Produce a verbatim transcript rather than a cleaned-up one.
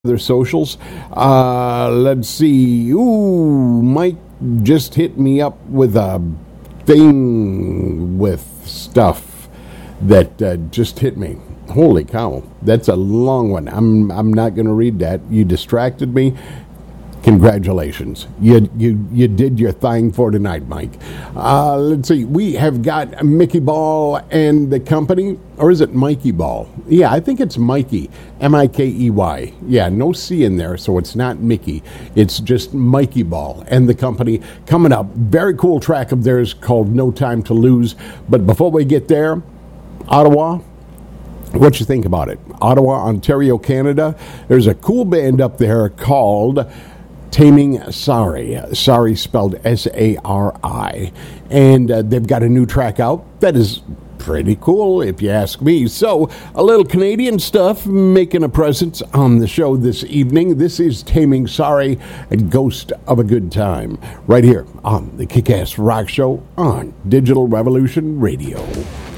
their socials. Uh, let's see. Ooh, Mike just hit me up with a thing with stuff that uh, just hit me. Holy cow, that's a long one. I'm I'm not going to read that. You distracted me. Congratulations. You you you did your thing for tonight, Mike. Uh, let's see. We have got Mickey Ball and the company, or is it Mikey Ball? Yeah, I think it's Mikey. M I K E Y. Yeah, no C in there, so it's not Mickey. It's just Mikey Ball and the company coming up. Very cool track of theirs called No Time to Lose. But before we get there, Ottawa, what you think about it? Ottawa, Ontario, Canada. There's a cool band up there called Taming Sari. Sari spelled S A R I. And uh, they've got a new track out that is pretty cool, if you ask me. So, a little Canadian stuff making a presence on the show this evening. This is Taming Sari and Ghost of a Good Time, right here on the Kick-Ass Rock Show on Digital Revolution Radio.